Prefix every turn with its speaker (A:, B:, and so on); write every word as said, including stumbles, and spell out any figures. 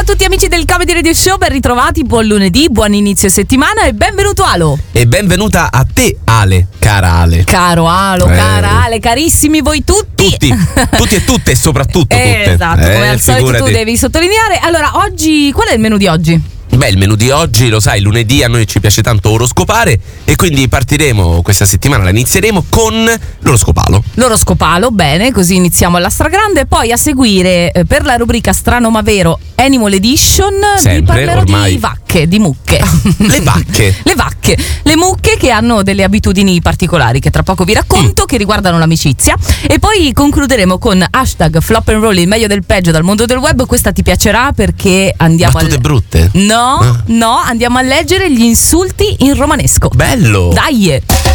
A: tutti amici del Comedy Radio Show, ben ritrovati, buon lunedì, buon inizio settimana e benvenuto Alo.
B: E benvenuta a te Ale, cara Ale.
A: Caro Alo, eh. cara Ale, carissimi voi tutti.
B: Tutti, tutti e tutte e soprattutto
A: eh,
B: tutte.
A: Esatto,
B: eh,
A: come al solito tu devi sottolineare. Allora, oggi, qual è il menù di oggi?
B: Beh, il menù di oggi, lo sai, lunedì a noi ci piace tanto oroscopare e quindi partiremo questa settimana, la inizieremo con l'oroscopalo.
A: L'oroscopalo, bene, così iniziamo alla stragrande. Poi a seguire, eh, per la rubrica Strano ma Vero Animal Edition,
B: sempre,
A: vi parlerò
B: ormai.
A: di vacche, di mucche.
B: Le vacche?
A: Le vacche, le mucche che hanno delle abitudini particolari che tra poco vi racconto, mm. che riguardano l'amicizia. E poi concluderemo con hashtag Flop and Roll, il meglio del peggio dal mondo del web. Questa ti piacerà perché andiamo
B: Battute
A: a...
B: brutte?
A: No,
B: ah.
A: no, andiamo a leggere gli insulti in romanesco.
B: Bello!
A: Dai!